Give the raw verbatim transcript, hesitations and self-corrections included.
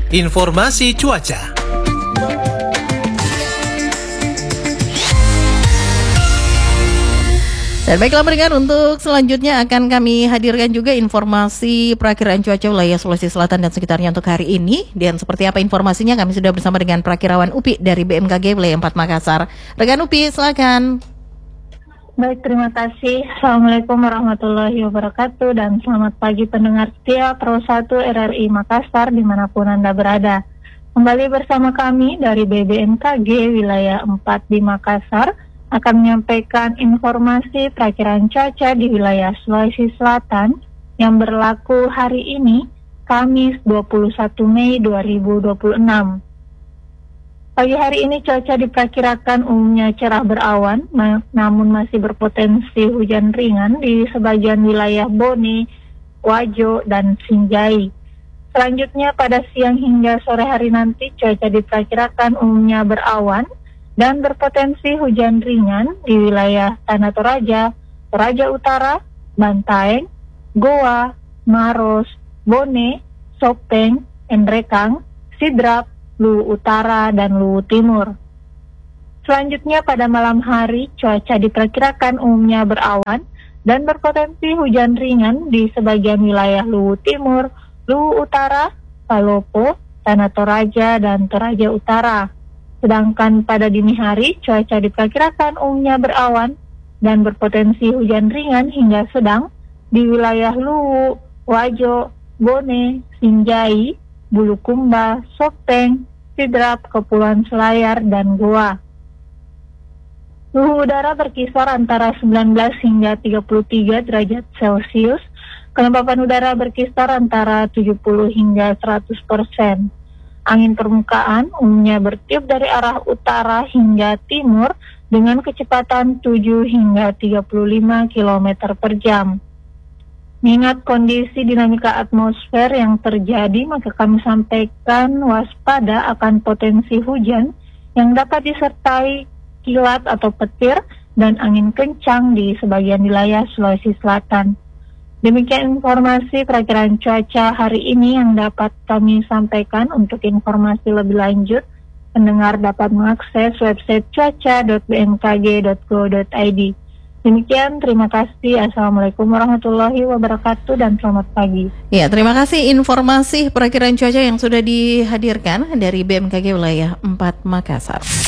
informasi cuaca. Dan baiklah pendengar, untuk selanjutnya akan kami hadirkan juga informasi perakiraan cuaca wilayah Sulawesi Selatan dan sekitarnya untuk hari ini. Dan seperti apa informasinya, kami sudah bersama dengan Prakirawan Upi dari B M K G Wilayah empat Makassar. Rekan Upi, silakan. Baik, terima kasih. Assalamualaikum warahmatullahi wabarakatuh dan selamat pagi pendengar setia Pro satu R R I Makassar dimanapun Anda berada. Kembali bersama kami dari B B M K G Wilayah empat di Makassar akan menyampaikan informasi perakiraan cuaca di wilayah Sulawesi Selatan yang berlaku hari ini, Kamis dua puluh satu Mei dua ribu dua puluh enam. Pagi hari ini cuaca diperkirakan umumnya cerah berawan, ma- namun masih berpotensi hujan ringan di sebagian wilayah Bone, Wajo, dan Sinjai. Selanjutnya pada siang hingga sore hari nanti cuaca diperkirakan umumnya berawan dan berpotensi hujan ringan di wilayah Tanah Toraja, Toraja Utara, Bantaeng, Goa, Maros, Bone, Sopeng, Endrekang, Sidrap, Luwu Utara, dan Luwu Timur. Selanjutnya pada malam hari cuaca diperkirakan umumnya berawan dan berpotensi hujan ringan di sebagian wilayah Luwu Timur, Luwu Utara, Palopo, Tanah Toraja, dan Toraja Utara. Sedangkan pada dini hari, cuaca diperkirakan umumnya berawan dan berpotensi hujan ringan hingga sedang di wilayah Luwu, Wajo, Bone, Sinjai, Bulukumba, Sopeng, Sidrap, Kepulauan Selayar, dan Goa. Suhu udara berkisar antara sembilan belas hingga tiga puluh tiga derajat Celcius, kelembapan udara berkisar antara tujuh puluh hingga seratus persen. Angin permukaan umumnya bertiup dari arah utara hingga timur dengan kecepatan tujuh hingga tiga puluh lima kilometer per jam. Mengingat kondisi dinamika atmosfer yang terjadi, maka kami sampaikan waspada akan potensi hujan yang dapat disertai kilat atau petir dan angin kencang di sebagian wilayah Sulawesi Selatan. Demikian informasi perakiraan cuaca hari ini yang dapat kami sampaikan. Untuk informasi lebih lanjut, pendengar dapat mengakses website cuaca dot b m k g dot go dot i d. Demikian, terima kasih. Assalamualaikum warahmatullahi wabarakatuh dan selamat pagi. Ya, terima kasih informasi perakiraan cuaca yang sudah dihadirkan dari B M K G Wilayah empat Makassar.